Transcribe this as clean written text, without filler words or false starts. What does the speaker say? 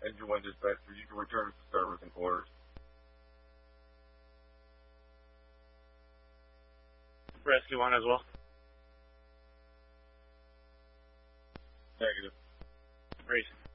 Engine 1 dispatcher, you can return to service and quarters. Rescue 1 as well. Negative. Racing.